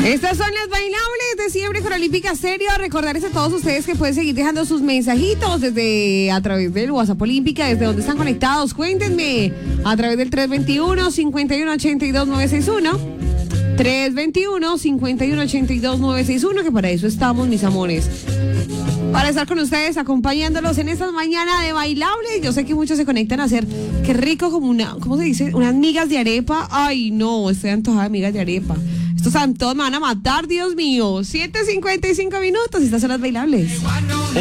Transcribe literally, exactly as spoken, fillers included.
Estas son las bailables de siempre con Olímpica Stereo. Recordarles a todos ustedes que pueden seguir dejando sus mensajitos desde a través del WhatsApp Olímpica, desde donde están conectados. Cuéntenme a través del tres dos uno, cinco uno ocho dos, nueve seis uno. tres dos uno, cinco uno ocho dos, nueve seis uno, que para eso estamos, mis amores. Para estar con ustedes, acompañándolos en estas mañanas de bailables. Yo sé que muchos se conectan a hacer, qué rico, como una, ¿cómo se dice? Unas migas de arepa. Ay, no, estoy antojada de migas de arepa. Estos antojos me van a matar, Dios mío. siete cincuenta y cinco minutos, estas son las bailables.